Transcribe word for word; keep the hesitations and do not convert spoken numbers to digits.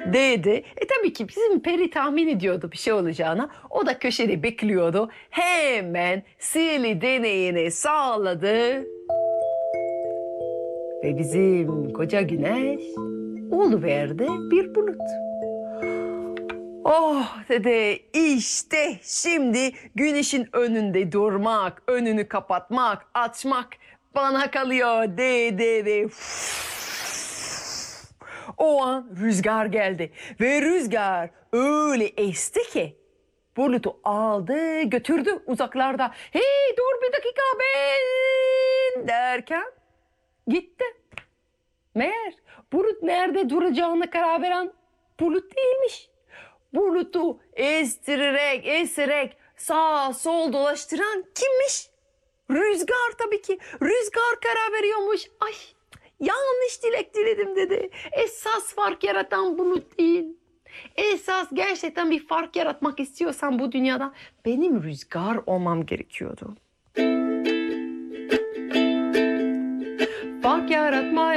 Dedi. E tabii ki bizim peri tahmin ediyordu bir şey olacağına. O da köşede bekliyordu. Hemen sihirli deneyini sağladı. Ve bizim koca güneş oluverdi bir bulut. Oh dedi, işte şimdi güneşin önünde durmak, önünü kapatmak, açmak bana kalıyor dedi ve o an rüzgar geldi ve rüzgar öyle esti ki bulutu aldı götürdü uzaklarda. Hey dur bir dakika ben derken gitti. Meğer bulut nerede duracağına karar veren bulut değilmiş. Bulutu estirerek, esirerek sağ sol dolaştıran kimmiş? Rüzgar tabii ki. Rüzgar karar veriyormuş. Ay yanlış dilek diledim dedi. Esas fark yaratan bulut değil. Esas gerçekten bir fark yaratmak istiyorsan bu dünyada benim rüzgar olmam gerekiyordu. Fark yaratmak